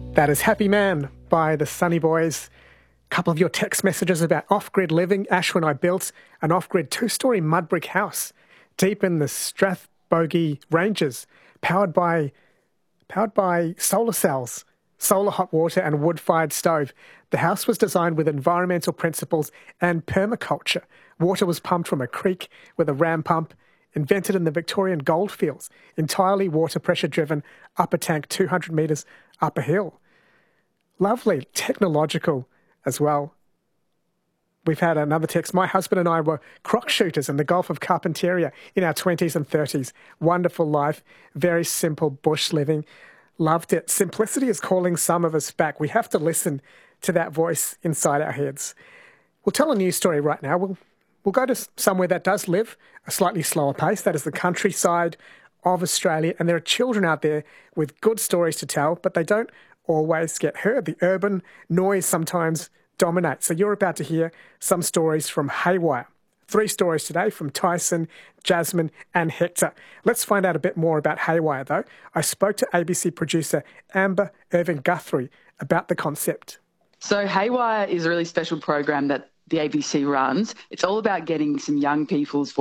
That is Happy Man by the Sunny Boys. A couple of your text messages about off-grid living. Ashwin and I built an off-grid 2-storey mud brick house deep in the Strathbogie Ranges, powered by solar cells, solar hot water and wood-fired stove. The house was designed with environmental principles and permaculture. Water was pumped from a creek with a ram pump, invented in the Victorian goldfields, entirely water pressure driven, upper tank 200 metres up a hill. Lovely, technological as well. We've had another text. My husband and I were croc shooters in the Gulf of Carpentaria in our 20s and 30s. Wonderful life, very simple bush living. Loved it. Simplicity is calling some of us back. We have to listen to that voice inside our heads. We'll tell a news story right now. We'll go to somewhere that does live a slightly slower pace. That is the countryside of Australia. And there are children out there with good stories to tell, but they don't always get heard. The urban noise sometimes dominates. So you're about to hear some stories from Haywire. 3 stories today from Tyson, Jasmine and Hector. Let's find out a bit more about Haywire, though. I spoke to ABC producer Amber Irving-Guthrie about the concept. So Haywire is a really special program that the ABC runs. It's all about getting some young people's